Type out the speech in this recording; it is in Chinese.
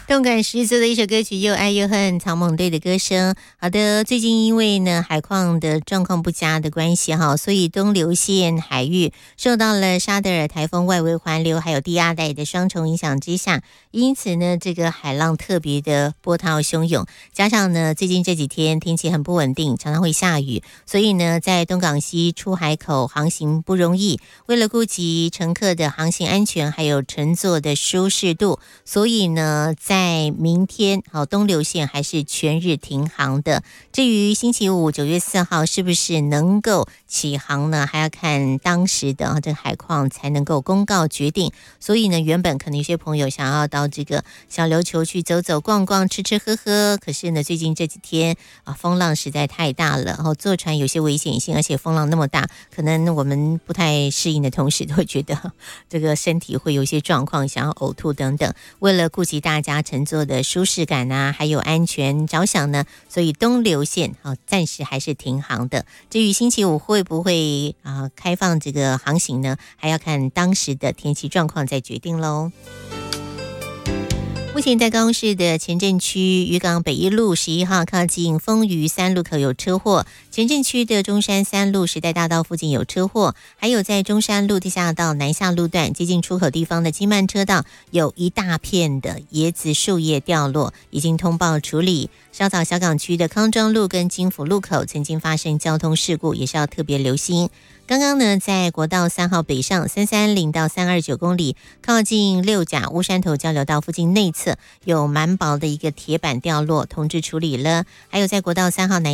动感十足的一首歌曲，又爱又恨，草蜢队的歌声。好的，最近因为呢海况的状况不佳的关系哈，所以东流线海域受到了沙德尔台风外围环流还有低压带的双重影响之下，因此呢这个海浪特别的波涛汹涌，加上呢最近这几天天气很不稳定，常常会下雨，所以呢在东港西出海口航行不容易。为了顾及乘客的航行安全还有乘坐的舒适度，所以呢在明天东流线还是全日停航的。至于星期五9月4号是不是能够起航呢，还要看当时的这个海况才能够公告决定。所以呢原本可能有些朋友想要到这个小琉球去走走逛逛吃吃喝喝，可是呢最近这几天风浪实在太大了，然后坐船有些危险性，而且风浪那么大，可能我们不太适应的同时都会觉得这个身体会有一些状况，想要呕吐等等。为了顾及大家乘坐的舒适感啊还有安全着想呢，所以东流线暂时还是停航的。至于星期五会不会开放这个航行呢，还要看当时的天气状况再决定咯。目前在高雄市的前镇区渔港北一路11号靠近丰渔3路口有车祸，前镇区的中山3路时代大道附近有车祸，还有在中山路地下道南下路段接近出口地方的金曼车道有一大片的椰子树叶掉落，已经通报处理。稍早小港区的康庄路跟金福路口曾经发生交通事故，也是要特别留心。刚刚呢在国道3号北上330到329公里靠近六甲乌山头交流道附近内侧有蛮薄的一个铁板掉落，同志处理了。还有在国道3号南